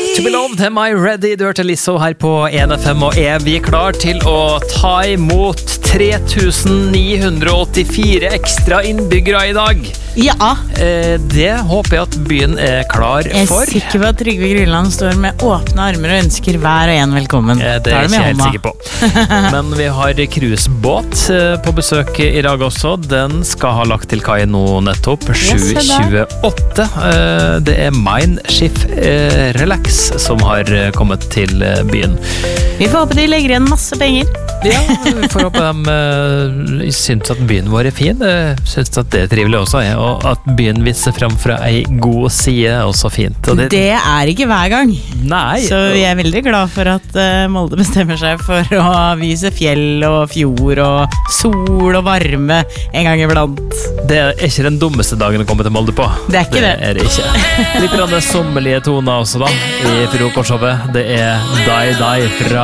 To be loved, am I ready? Du hørte Lizzo her på 1FM, og vi klar til å ta imot 3984 ekstra innbyggere i dag? Ja. Det håper jeg at byen klar for. Jeg sikker på at Trygve Grylland står med åpne armer og ønsker hver og en velkommen. Det er jeg ikke helt sikker på. Men vi har cruisebåt på besøk i dag også. Den skal ha lagt til kai nå nettopp, 7:28. Det er Mein Schiff Relax som har kommet til byen. Vi får håpe de legger igjen masse penger. Ja, vi får håpe de synes at byen vår er fin. Synes at det er trivelig også, og at byen viser frem fra ei god side er også fint. Og det er ikke hver gang. Nei. Så vi er veldig glad for at Molde bestemmer seg for å vise fjell og fjord og sol og varme en gang iblant. Det er ikke den dummeste dagen å komme til Molde på. Det er ikke det. Det er det ikke. Litt sommerlige toner også da, i frokostshowet. Det er Die Die fra